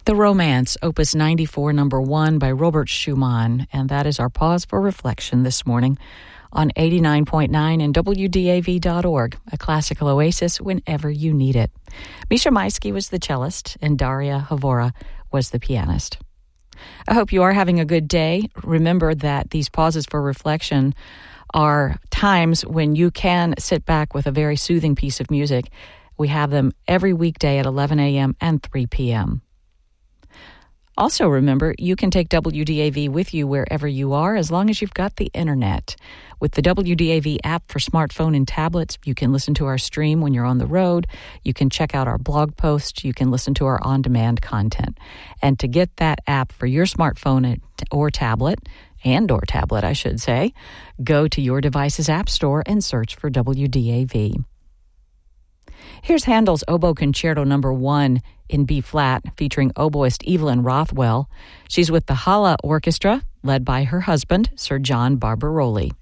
The Romance, Opus 94, number 1 by Robert Schumann, and that is our pause for reflection this morning on 89.9 and WDAV.org, a classical oasis whenever you need it. Misha Maisky was the cellist, and Daria Havora was the pianist. I hope you are having a good day. Remember that these pauses for reflection are times when you can sit back with a very soothing piece of music. We have them every weekday at 11 a.m. and 3 p.m. Also remember, you can take WDAV with you wherever you are as long as you've got the internet. With the WDAV app for smartphone and tablets, you can listen to our stream when you're on the road. You can check out our blog posts. You can listen to our on-demand content. And to get that app for your smartphone or tablet, I should say, go to your device's app store and search for WDAV. Here's Handel's Oboe Concerto number 1 in B-flat, featuring oboist Evelyn Rothwell. She's with the Halle Orchestra, led by her husband, Sir John Barbaroli.